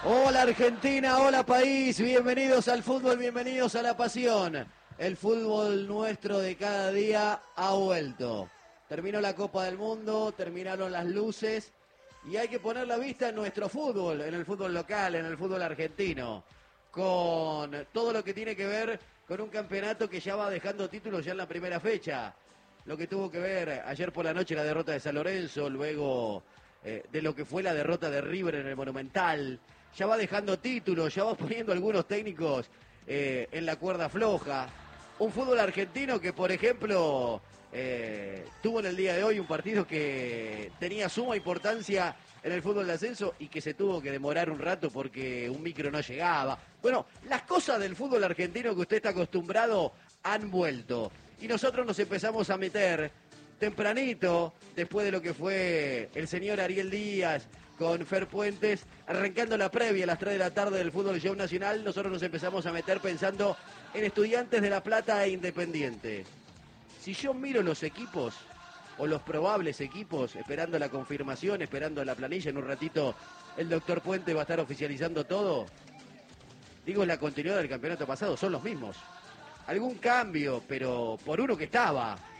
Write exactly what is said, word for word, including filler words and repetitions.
Hola Argentina, hola país, bienvenidos al fútbol, bienvenidos a la pasión. El fútbol nuestro de cada día ha vuelto. Terminó la Copa del Mundo, terminaron las luces y hay que poner la vista en nuestro fútbol, en el fútbol local, en el fútbol argentino, con todo lo que tiene que ver con un campeonato que ya va dejando títulos ya en la primera fecha. Lo que tuvo que ver ayer por la noche la derrota de San Lorenzo, luego eh, de lo que fue la derrota de River en el Monumental. Ya va dejando títulos, ya va poniendo algunos técnicos eh, en la cuerda floja. Un fútbol argentino que, por ejemplo, eh, tuvo en el día de hoy un partido que tenía suma importancia en el fútbol de ascenso y que se tuvo que demorar un rato porque un micro no llegaba. Bueno, las cosas del fútbol argentino que usted está acostumbrado han vuelto. Y nosotros nos empezamos a meter tempranito, después de lo que fue el señor Ariel Díaz con Fer Puentes, arrancando la previa a las tres de la tarde del Fútbol Show Nacional, nosotros nos empezamos a meter pensando en Estudiantes de La Plata e Independiente. Si yo miro los equipos, o los probables equipos, esperando la confirmación, esperando la planilla, en un ratito el doctor Puente va a estar oficializando todo, digo, la continuidad del campeonato pasado, son los mismos. Algún cambio, pero por uno que estaba.